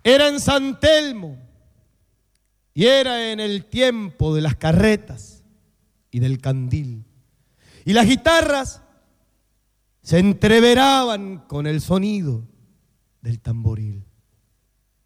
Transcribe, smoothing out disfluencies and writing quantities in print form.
Era en San Telmo y era en el tiempo de las carretas y del candil. Y las guitarras se entreveraban con el sonido del tamboril.